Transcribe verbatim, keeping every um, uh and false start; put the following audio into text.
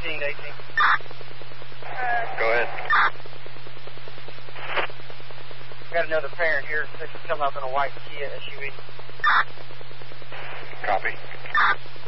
eighteen, eighteen. Go ahead. Got another parent here. This is coming up in a white Kia S U V. Copy.